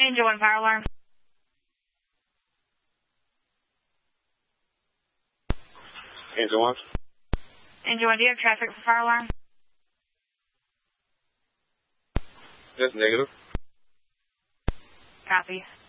Angel 1 fire alarm. Angel 1. Angel 1, do you have traffic for fire alarm? That's negative. Copy.